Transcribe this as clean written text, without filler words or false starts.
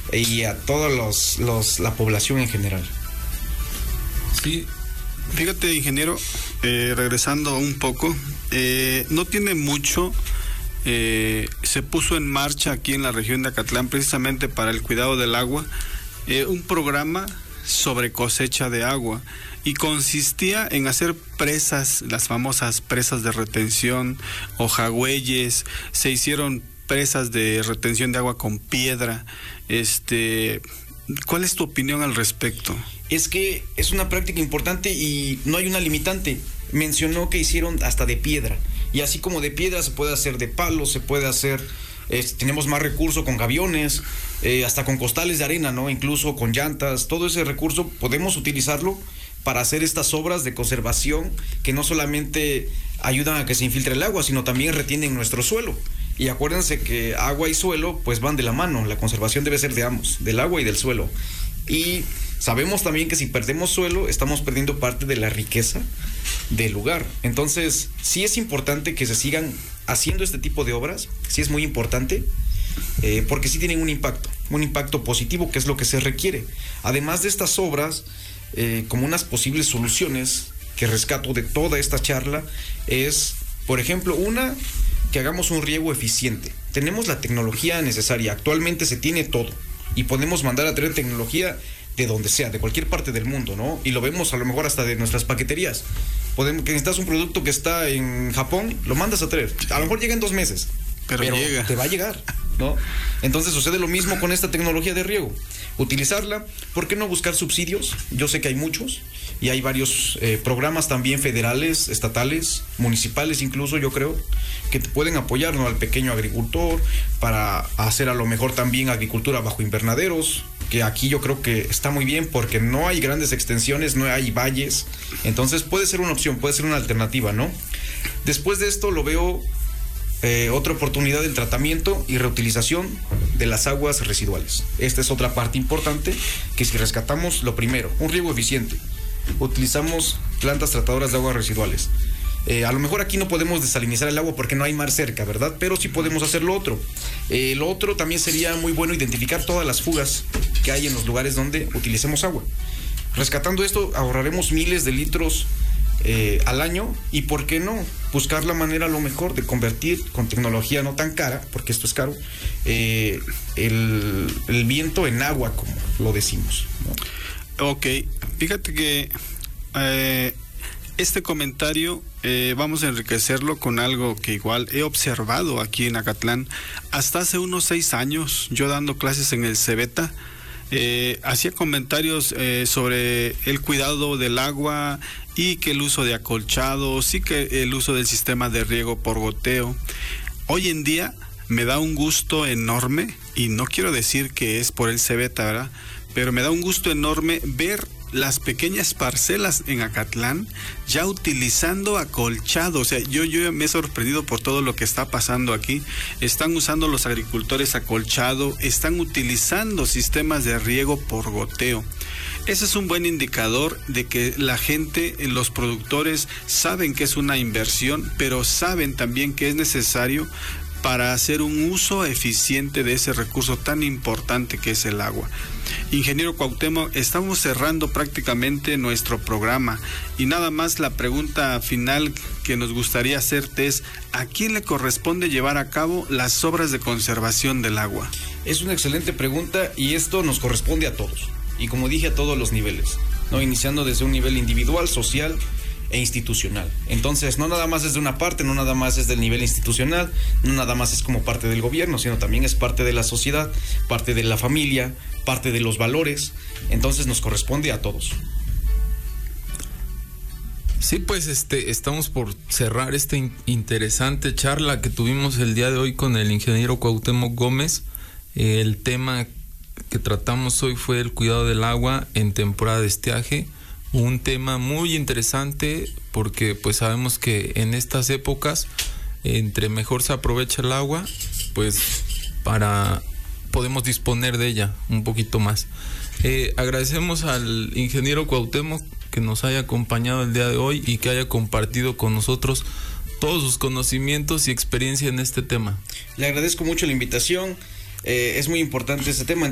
y a toda la población en general. Sí, fíjate, ingeniero, regresando un poco, no tiene mucho, se puso en marcha aquí en la región de Acatlán, precisamente para el cuidado del agua, un programa sobre cosecha de agua, y consistía en hacer presas, las famosas presas de retención o jagüeyes. Se hicieron presas de retención de agua con piedra. ¿Cuál es tu opinión al respecto? Es que es una práctica importante y no hay una limitante. Mencionó que hicieron hasta de piedra, y así como de piedra se puede hacer de palo, se puede hacer, tenemos más recursos con gaviones, hasta con costales de arena, ¿no? Incluso con llantas. Todo ese recurso podemos utilizarlo para hacer estas obras de conservación que no solamente ayudan a que se infiltre el agua, sino también retienen nuestro suelo. Y acuérdense que agua y suelo pues van de la mano. La conservación debe ser de ambos, del agua y del suelo. Y sabemos también que si perdemos suelo, estamos perdiendo parte de la riqueza del lugar. Entonces, sí es importante que se sigan haciendo este tipo de obras, sí es muy importante, porque sí tienen un impacto positivo, que es lo que se requiere. Además de estas obras, como unas posibles soluciones que rescato de toda esta charla, es, por ejemplo, que hagamos un riego eficiente. Tenemos la tecnología necesaria, actualmente se tiene todo, y podemos mandar a traer tecnología de donde sea, de cualquier parte del mundo, ¿no? Y lo vemos a lo mejor hasta de nuestras paqueterías. Que necesitas un producto que está en Japón, lo mandas a traer. A lo mejor llega en 2 meses, pero llega. Te va a llegar, ¿no? Entonces sucede lo mismo con esta tecnología de riego. Utilizarla, ¿por qué no buscar subsidios? Yo sé que hay muchos, y hay varios programas también federales, estatales, municipales incluso, yo creo, que te pueden apoyar, ¿no?, al pequeño agricultor, para hacer a lo mejor también agricultura bajo invernaderos, que aquí yo creo que está muy bien porque no hay grandes extensiones, no hay valles. Entonces puede ser una opción, puede ser una alternativa, ¿no? Después de esto lo veo otra oportunidad del tratamiento y reutilización de las aguas residuales. Esta es otra parte importante, que si rescatamos lo primero, un riego eficiente, utilizamos plantas tratadoras de aguas residuales. A lo mejor aquí no podemos desalinizar el agua porque no hay mar cerca, ¿verdad? Pero sí podemos hacer lo otro. Lo otro también sería muy bueno identificar todas las fugas que hay en los lugares donde utilicemos agua. Rescatando esto ahorraremos miles de litros al año, y por qué no buscar la manera a lo mejor de convertir con tecnología no tan cara, porque esto es caro, el viento en agua, como lo decimos, ¿no? Ok, fíjate que este comentario vamos a enriquecerlo con algo que igual he observado aquí en Acatlán. Hasta hace unos 6 años, yo dando clases en el Cebeta, hacía comentarios sobre el cuidado del agua, y que el uso de acolchados, y que el uso del sistema de riego por goteo. Hoy en día me da un gusto enorme, y no quiero decir que es por el Cebeta, ¿verdad?, pero me da un gusto enorme ver las pequeñas parcelas en Acatlán ya utilizando acolchado. O sea, yo me he sorprendido por todo lo que está pasando aquí. Están usando los agricultores acolchado, están utilizando sistemas de riego por goteo. Ese es un buen indicador de que la gente, los productores, saben que es una inversión, pero saben también que es necesario para hacer un uso eficiente de ese recurso tan importante que es el agua. Ingeniero Cuauhtémoc, estamos cerrando prácticamente nuestro programa, y nada más la pregunta final que nos gustaría hacerte es: ¿a quién le corresponde llevar a cabo las obras de conservación del agua? Es una excelente pregunta, y esto nos corresponde a todos, y como dije, a todos los niveles, ¿no? Iniciando desde un nivel individual, social e institucional. Entonces, no nada más es de una parte, no nada más es del nivel institucional, no nada más es como parte del gobierno, sino también es parte de la sociedad, parte de la familia, parte de los valores. Entonces nos corresponde a todos. Sí, pues estamos por cerrar esta interesante charla que tuvimos el día de hoy con el ingeniero Cuauhtémoc Gómez. El tema que tratamos hoy fue el cuidado del agua en temporada de estiaje. Un tema muy interesante porque pues sabemos que en estas épocas, entre mejor se aprovecha el agua, pues podemos disponer de ella un poquito más. Agradecemos al ingeniero Cuauhtémoc que nos haya acompañado el día de hoy y que haya compartido con nosotros todos sus conocimientos y experiencia en este tema. Le agradezco mucho la invitación. Es muy importante este tema.